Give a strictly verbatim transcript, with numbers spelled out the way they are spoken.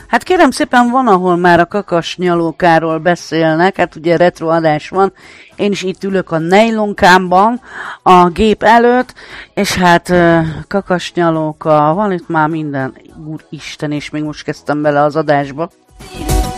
Hát kérem szépen, van, ahol már a kakasnyalókáról beszélnek, hát ugye retroadás van, én is itt ülök a nejlonkámban a gép előtt, és hát kakasnyalóka, van itt már minden, úristen, és még most kezdtem bele az adásba.